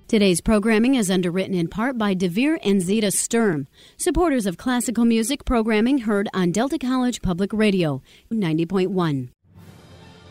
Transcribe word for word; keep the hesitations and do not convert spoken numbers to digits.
Today's programming is underwritten in part by DeVere and Zeta Sturm, supporters of classical music programming heard on Delta College Public Radio, ninety point one.